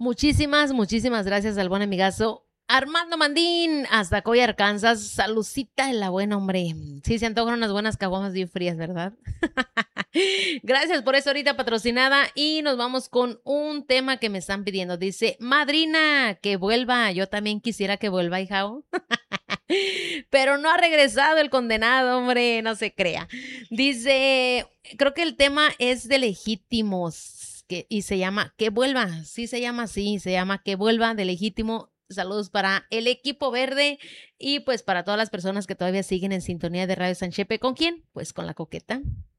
Muchísimas gracias al buen amigazo Armando Mandín, hasta Coy, Arkansas. Salucita de la buena, hombre. Sí, se antojan unas buenas caguamas bien frías, ¿verdad? Gracias por eso ahorita patrocinada y nos vamos con un tema que me están pidiendo. Dice, madrina, que vuelva. Yo también quisiera que vuelva, hijao. Pero no ha regresado el condenado, hombre, no se crea. Dice, creo que el tema es de legítimos y se llama Que vuelva. Sí, se llama así, se llama Que vuelva de legítimo. Saludos para el equipo verde y pues para todas las personas que todavía siguen en sintonía de Radio Sanchepe. ¿Con quién? Pues con la coqueta.